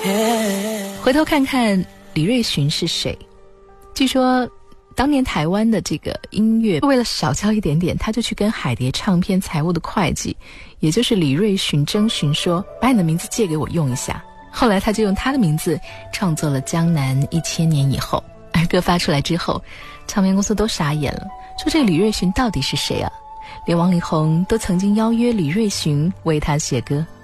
回头看看李瑞寻是谁，据说当年台湾的这个音乐为了少交一点点，他就去跟海蝶唱片财务的会计，也就是李瑞寻征询说，把你的名字借给我用一下。后来他就用他的名字创作了《江南1000年以后》，而歌发出来之后，唱片公司都傻眼了，说这个李瑞寻到底是谁啊？连王力宏都曾经邀约李瑞寻为他写歌。